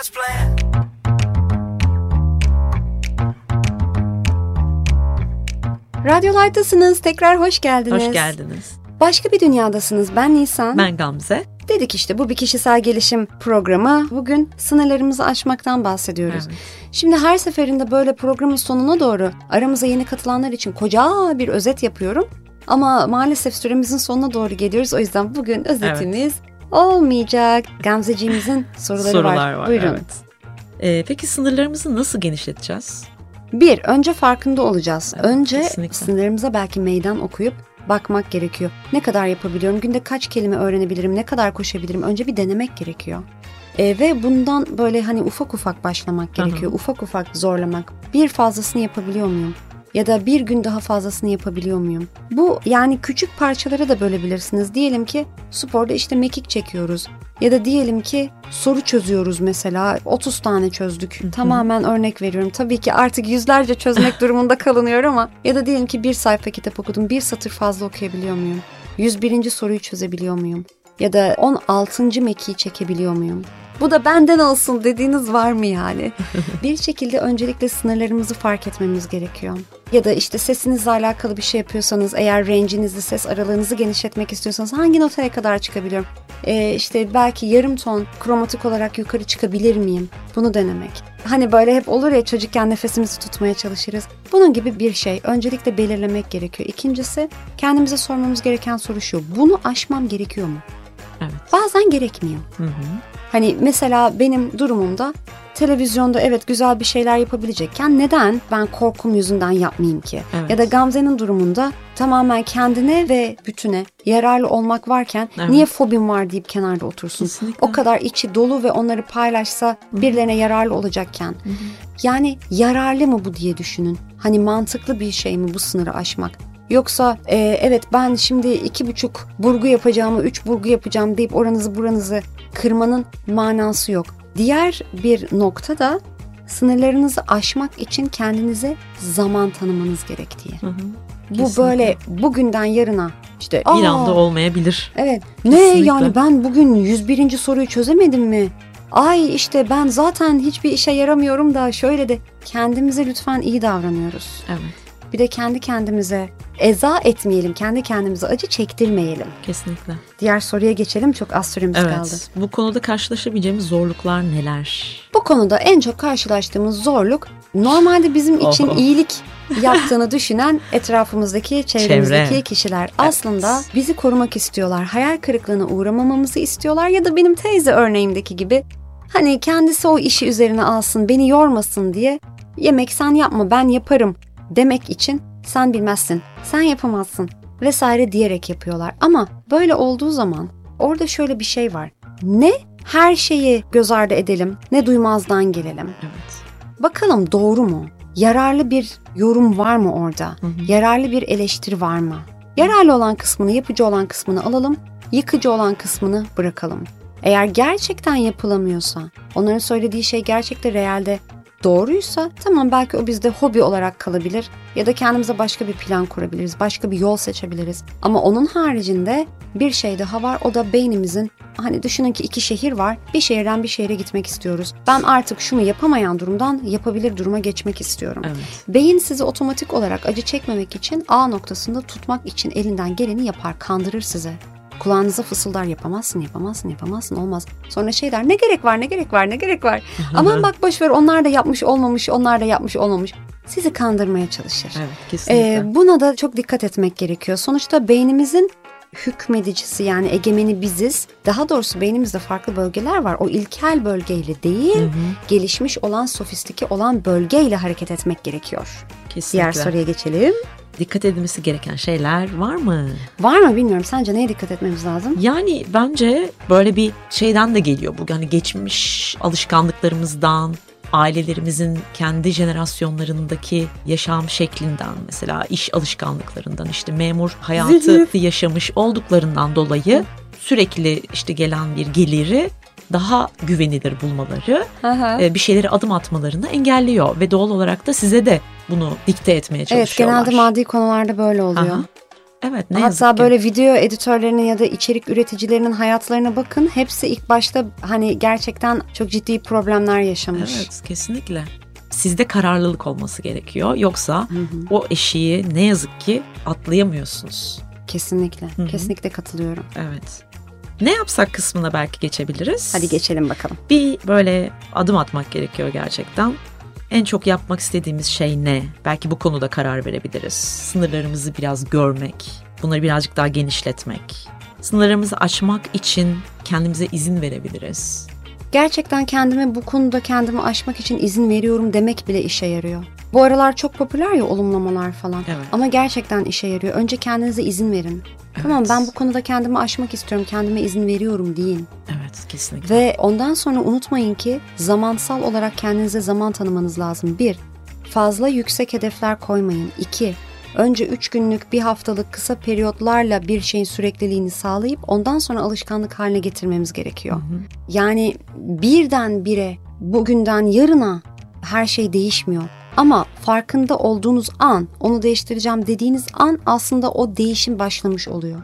Radyo Light'tasınız. Tekrar hoş geldiniz. Hoş geldiniz. Başka bir dünyadasınız. Ben Nisan. Ben Gamze. Dedik işte bu bir kişisel gelişim programı. Bugün sınırlarımızı aşmaktan bahsediyoruz. Evet. Şimdi her seferinde böyle programın sonuna doğru aramıza yeni katılanlar için koca bir özet yapıyorum. Ama maalesef süremizin sonuna doğru geliyoruz. O yüzden bugün özetimiz olmayacak. Gamzeciğimizin soruları var. Buyurun. Evet. Peki sınırlarımızı nasıl genişleteceğiz? Önce farkında olacağız. Evet, önce kesinlikle. sınırlarımıza belki meydan okuyup bakmak gerekiyor. Ne kadar yapabiliyorum? Günde kaç kelime öğrenebilirim? Ne kadar koşabilirim? Önce bir denemek gerekiyor. Ve bundan böyle hani ufak ufak başlamak gerekiyor. Ufak ufak zorlamak. Bir fazlasını yapabiliyor muyum? Ya da bir gün daha fazlasını yapabiliyor muyum? Bu yani küçük parçalara da bölebilirsiniz. Diyelim ki sporda işte mekik çekiyoruz. Ya da diyelim ki soru çözüyoruz mesela. 30 tane çözdük. Tamamen örnek veriyorum. Tabii ki artık yüzlerce çözmek durumunda kalınıyor ama ya da diyelim ki bir sayfa kitap okudum. Bir satır fazla okuyabiliyor muyum? 101. soruyu çözebiliyor muyum? Ya da 16. mekiği çekebiliyor muyum? Bu da benden olsun dediğiniz var mı yani? Bir şekilde öncelikle sınırlarımızı fark etmemiz gerekiyor. Ya da işte sesinizle alakalı bir şey yapıyorsanız, eğer range'inizi, ses aralığınızı genişletmek istiyorsanız hangi notaya kadar çıkabiliyorum? İşte belki yarım ton kromatik olarak yukarı çıkabilir miyim? Bunu denemek. Hani böyle hep olur ya, çocukken nefesimizi tutmaya çalışırız. Bunun gibi bir şey. Öncelikle belirlemek gerekiyor. İkincisi, kendimize sormamız gereken soru şu: bunu aşmam gerekiyor mu? Evet. Bazen gerekmiyor. Hani mesela benim durumumda televizyonda evet güzel bir şeyler yapabilecekken neden ben korkum yüzünden yapmayayım ki? Evet. Ya da Gamze'nin durumunda tamamen kendine ve bütüne yararlı olmak varken niye fobim var deyip kenarda otursun? Kesinlikle. O kadar içi dolu ve onları paylaşsa birilerine yararlı olacakken. Yani yararlı mı bu diye düşünün. Hani mantıklı bir şey mi bu sınırı aşmak? Yoksa evet ben şimdi 2,5 burgu yapacağımı 3 burgu yapacağım deyip oranızı buranızı kırmanın manası yok. Diğer bir nokta da sınırlarınızı aşmak için kendinize zaman tanımanız gerektiği. Bu böyle bugünden yarına işte Bir anda olmayabilir. Evet. Kesinlikle. Ne yani ben bugün 101. soruyu çözemedim mi? Ay işte ben zaten hiçbir işe yaramıyorum da şöyle de kendimize lütfen iyi davranıyoruz. Evet. Bir de kendi kendimize eza etmeyelim, kendi kendimize acı çektirmeyelim. Kesinlikle. Diğer soruya geçelim, çok az süremiz kaldı. Bu konuda karşılaşabileceğimiz zorluklar neler? Bu konuda en çok karşılaştığımız zorluk, normalde bizim için iyilik yaptığını düşünen etrafımızdaki, çevremizdeki kişiler aslında bizi korumak istiyorlar. Hayal kırıklığına uğramamamızı istiyorlar ya da benim teyze örneğimdeki gibi hani kendisi o işi üzerine alsın, beni yormasın diye yemek sen yapma ben yaparım demek için sen bilmezsin, sen yapamazsın vesaire diyerek yapıyorlar. Ama böyle olduğu zaman orada şöyle bir şey var. Ne her şeyi göz ardı edelim, ne duymazdan gelelim. Evet. Bakalım doğru mu? Yararlı bir yorum var mı orada? Yararlı bir eleştiri var mı? Yararlı olan kısmını, yapıcı olan kısmını alalım, yıkıcı olan kısmını bırakalım. Eğer gerçekten yapılamıyorsa, onların söylediği şey gerçekten realde doğruysa tamam, belki o bizde hobi olarak kalabilir ya da kendimize başka bir plan kurabiliriz, başka bir yol seçebiliriz. Ama onun haricinde bir şey daha var, o da beynimizin, hani düşünün ki 2 şehir var, bir şehirden bir şehre gitmek istiyoruz. Ben artık şunu yapamayan durumdan yapabilir duruma geçmek istiyorum. Evet. Beyin sizi otomatik olarak acı çekmemek için A noktasında tutmak için elinden geleni yapar, kandırır size. Kulağınıza fısıldar, yapamazsın, olmaz. Sonra şey der, ne gerek var. Aman bak boşver, onlar da yapmış olmamış. Sizi kandırmaya çalışır. Evet, kesinlikle. Buna da çok dikkat etmek gerekiyor. Sonuçta beynimizin hükmedicisi, yani egemeni biziz. Daha doğrusu beynimizde farklı bölgeler var. O ilkel bölgeyle değil, gelişmiş olan, sofistike olan bölgeyle hareket etmek gerekiyor. Kesinlikle. Diğer soruya geçelim. Dikkat edilmesi gereken şeyler var mı? Var mı bilmiyorum. Sence neye dikkat etmemiz lazım? Yani bence böyle bir şeyden de geliyor bu. Yani geçmiş alışkanlıklarımızdan, ailelerimizin kendi jenerasyonlarındaki yaşam şeklinden, mesela iş alışkanlıklarından, işte memur hayatı yaşamış olduklarından dolayı sürekli işte gelen bir geliri daha güvenilir bulmaları, bir şeylere adım atmalarını engelliyor ve doğal olarak da size de bunu dikte etmeye çalışıyorlar. Evet, genelde maddi konularda böyle oluyor. Evet, ne yazık Hatta ki. böyle video editörlerinin ya da içerik üreticilerinin hayatlarına bakın. Hepsi ilk başta hani gerçekten çok ciddi problemler yaşamış. Evet, kesinlikle. Sizde kararlılık olması gerekiyor. Yoksa o eşiği ne yazık ki atlayamıyorsunuz. Kesinlikle. Kesinlikle katılıyorum. Evet. Ne yapsak kısmına belki geçebiliriz. Hadi geçelim bakalım. Bir böyle adım atmak gerekiyor gerçekten. En çok yapmak istediğimiz şey ne? Belki bu konuda karar verebiliriz. Sınırlarımızı biraz görmek, bunları birazcık daha genişletmek. Sınırlarımızı aşmak için kendimize izin verebiliriz. Gerçekten bu konuda kendimi aşmak için izin veriyorum demek bile işe yarıyor. Bu aralar çok popüler ya olumlamalar falan. Evet. Ama gerçekten işe yarıyor. Önce kendinize izin verin. Evet. Tamam, ben bu konuda kendimi aşmak istiyorum, kendime izin veriyorum deyin. Evet, kesinlikle. Ve ondan sonra unutmayın ki zamansal olarak kendinize zaman tanımanız lazım. 1. Fazla yüksek hedefler koymayın. 2. Önce 3 günlük, 1 haftalık kısa periyotlarla bir şeyin sürekliliğini sağlayıp ondan sonra alışkanlık haline getirmemiz gerekiyor. Yani birdenbire bugünden yarına her şey değişmiyor. Ama farkında olduğunuz an, onu değiştireceğim dediğiniz an aslında o değişim başlamış oluyor.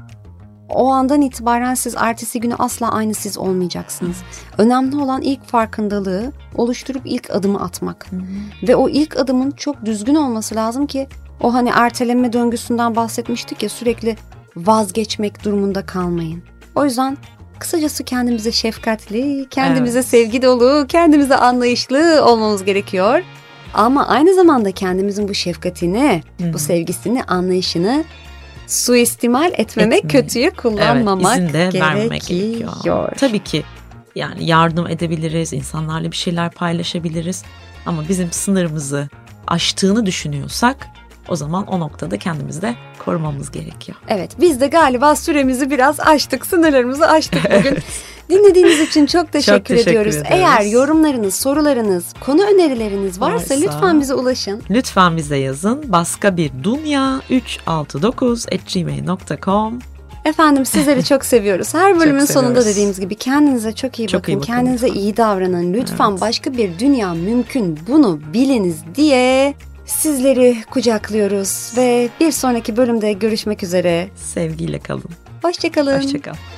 O andan itibaren siz ertesi günü asla aynı siz olmayacaksınız. Önemli olan ilk farkındalığı oluşturup ilk adımı atmak. Ve o ilk adımın çok düzgün olması lazım ki o hani erteleme döngüsünden bahsetmiştik ya, sürekli vazgeçmek durumunda kalmayın. O yüzden kısacası kendimize şefkatli, kendimize sevgi dolu, kendimize anlayışlı olmamız gerekiyor. Ama aynı zamanda kendimizin bu şefkatini, bu sevgisini, anlayışını suistimal etmemek, kötüye kullanmamak izin de vermemek gerekiyor. Tabii ki yani yardım edebiliriz, insanlarla bir şeyler paylaşabiliriz. Ama bizim sınırımızı aştığını düşünüyorsak o zaman o noktada kendimizi de korumamız gerekiyor. Evet, biz de galiba süremizi biraz aştık, sınırlarımızı aştık bugün. Dinlediğiniz için çok teşekkür ediyoruz. Eğer yorumlarınız, sorularınız, konu önerileriniz varsa lütfen bize ulaşın. Lütfen bize yazın. baskabirdünya369@gmail.com. Efendim, sizleri çok seviyoruz. Her bölümün sonunda dediğimiz gibi kendinize çok iyi bakın. Kendinize iyi davranın. Lütfen başka bir dünya mümkün. Bunu biliniz diye sizleri kucaklıyoruz ve bir sonraki bölümde görüşmek üzere. Sevgiyle kalın. Hoşça kalın. Hoşça kal.